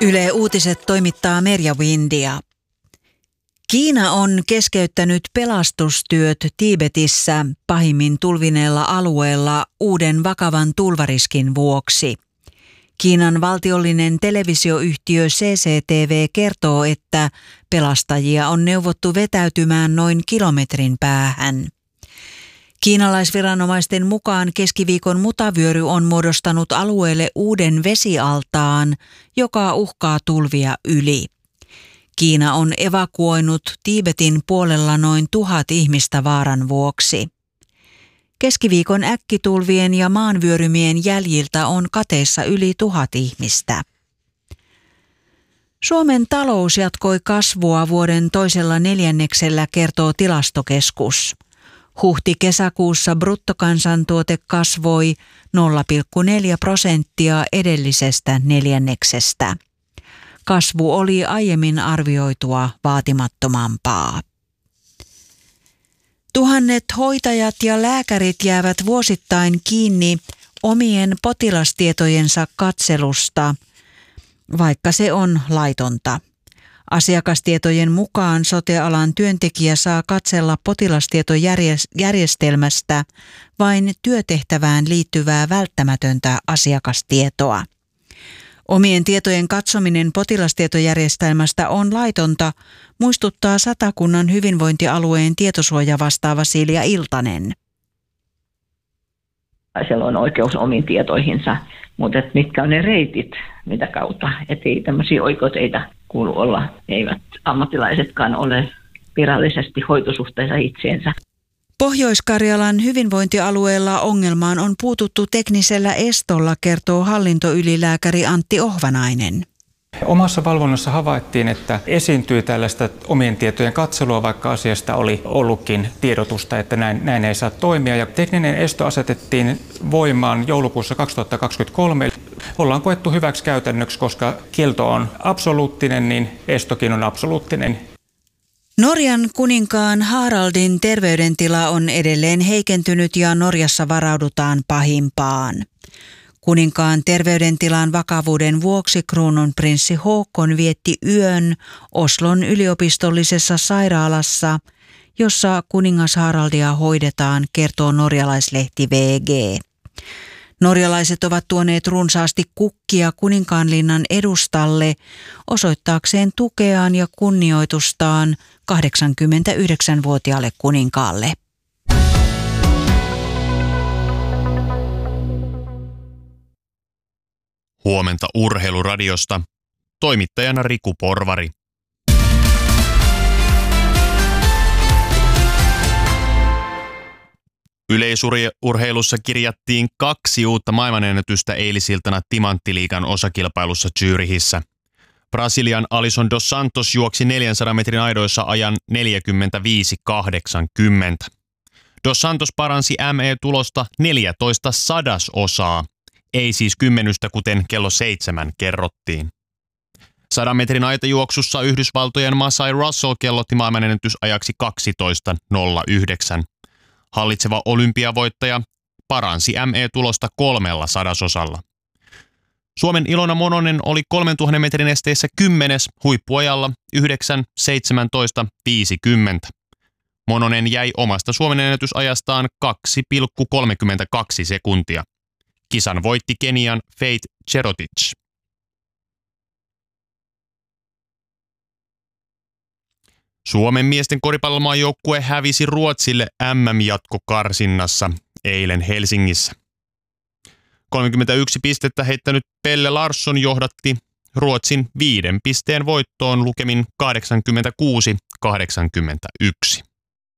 Yle Uutiset toimittaa Merja Windia. Kiina on keskeyttänyt pelastustyöt Tiibetissä pahimmin tulvineella alueella uuden vakavan tulvariskin vuoksi. Kiinan valtiollinen televisioyhtiö CCTV kertoo, että pelastajia on neuvottu vetäytymään noin kilometrin päähän. Kiinalaisviranomaisten mukaan keskiviikon mutavyöry on muodostanut alueelle uuden vesialtaan, joka uhkaa tulvia yli. Kiina on evakuoinut Tiibetin puolella noin 1000 ihmistä vaaran vuoksi. Keskiviikon äkkitulvien ja maanvyörymien jäljiltä on kateissa yli 1000 ihmistä. Suomen talous jatkoi kasvua vuoden toisella neljänneksellä, kertoo Tilastokeskus. Huhti-kesäkuussa bruttokansantuote kasvoi 0,4% edellisestä neljänneksestä. Kasvu oli aiemmin arvioitua vaatimattomampaa. Tuhannet hoitajat ja lääkärit jäävät vuosittain kiinni omien potilastietojensa katselusta, vaikka se on laitonta. Asiakastietojen mukaan sote-alan työntekijä saa katsella potilastietojärjestelmästä vain työtehtävään liittyvää välttämätöntä asiakastietoa. Omien tietojen katsominen potilastietojärjestelmästä on laitonta, muistuttaa Satakunnan hyvinvointialueen tietosuojavastaava Silja Iltanen. Siellä on oikeus omiin tietoihinsa, mutta mitkä on ne reitit, mitä kautta, ettei tämmöisiä oikoteita kuulu olla, eivät ammattilaisetkaan ole virallisesti hoitosuhteessa itseensä. Pohjois-Karjalan hyvinvointialueella ongelmaan on puututtu teknisellä estolla, kertoo hallintoylilääkäri Antti Ohvanainen. Omassa valvonnassa havaittiin, että esiintyi tällaista omien tietojen katselua, vaikka asiasta oli ollutkin tiedotusta, että näin ei saa toimia. Ja tekninen esto asetettiin voimaan joulukuussa 2023. Ollaan koettu hyväksi käytännöksi, koska kielto on absoluuttinen, niin estokin on absoluuttinen. Norjan kuninkaan Haraldin terveydentila on edelleen heikentynyt ja Norjassa varaudutaan pahimpaan. Kuninkaan terveydentilan vakavuuden vuoksi kruununprinssi Håkon vietti yön Oslon yliopistollisessa sairaalassa, jossa kuningas Haraldia hoidetaan, kertoo norjalaislehti VG. Norjalaiset ovat tuoneet runsaasti kukkia Kuninkaanlinnan edustalle osoittaakseen tukeaan ja kunnioitustaan 89-vuotiaalle kuninkaalle. Huomenta Urheiluradiosta. Toimittajana Riku Porvari. Yleisurheilussa kirjattiin 2 uutta maailmanennätystä eilisiltana Timanttiliigan osakilpailussa Zürichissä. Brasilian Alisson dos Santos juoksi 400 metrin aidoissa ajan 45,80. Dos Santos paransi ME-tulosta 14 sadasosaa, ei siis 10, kuten kello 7 kerrottiin. 100 metrin aitajuoksussa Yhdysvaltojen Masai Russell kellotti maailmanennätysajaksi 12,09. Hallitseva olympiavoittaja paransi ME-tulosta 3 sadasosalla. Suomen Ilona Mononen oli 3000 metrin esteissä 10. huippuajalla 9,17,50. Mononen jäi omasta Suomen ennätysajastaan 2,32 sekuntia. Kisan voitti Kenian Faith Cherotich. Suomen miesten koripallomaajoukkue hävisi Ruotsille MM-jatkokarsinnassa eilen Helsingissä. 31 pistettä heittänyt Pelle Larsson johdatti Ruotsin 5 pisteen voittoon lukemin 86-81.